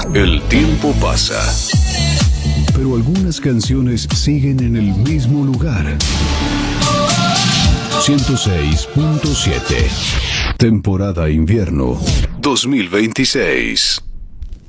El tiempo pasa, pero algunas canciones siguen en el mismo lugar. 106.7. Temporada invierno 2026.